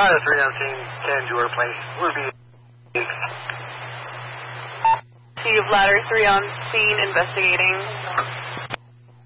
Ladder 3 on scene, Tanjore Place, Ruby. Chief, Ladder 3 on scene, investigating.